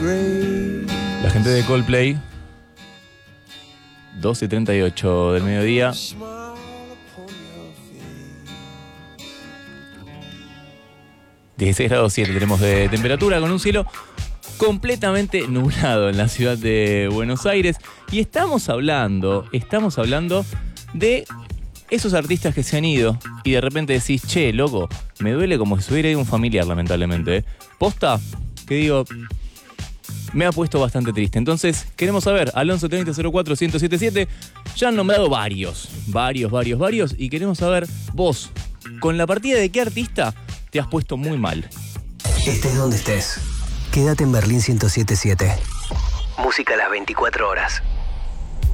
La gente de Coldplay, 12:38 del mediodía. 16 grados 7 tenemos de temperatura, con un cielo completamente nublado en la ciudad de Buenos Aires. Y estamos hablando de esos artistas que se han ido y de repente decís, che, loco, me duele como si se hubiera ido un familiar, lamentablemente. Posta, que digo, me ha puesto bastante triste. Entonces, queremos saber, al 11 30 04 1077, ya han nombrado varios, y queremos saber, vos, con la partida de qué artista te has puesto muy mal. Estés donde estés, quédate en Berlín 107.7. Música a las 24 horas.